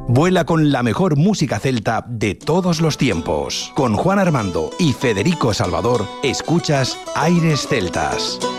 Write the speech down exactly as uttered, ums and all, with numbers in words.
Vuela con la mejor música celta de todos los tiempos. Con Juan Armando y Federico Salvador, escuchas Aires Celtas.